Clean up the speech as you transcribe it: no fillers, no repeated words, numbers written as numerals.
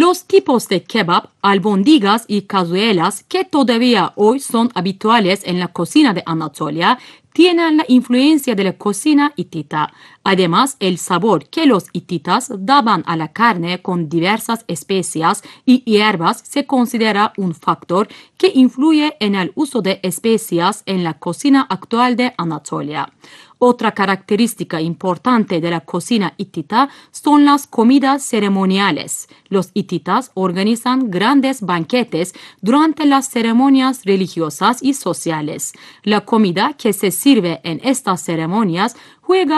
Los tipos de kebab, albóndigas y cazuelas que todavía hoy son habituales en la cocina de Anatolia tienen la influencia de la cocina hitita. Además, el sabor que los hititas daban a la carne con diversas especias y hierbas se considera un factor que influye en el uso de especias en la cocina actual de Anatolia. Otra característica importante de la cocina hitita son las comidas ceremoniales. Los hititas organizan grandes banquetes durante las ceremonias religiosas y sociales. La comida que se sirve en estas ceremonias juega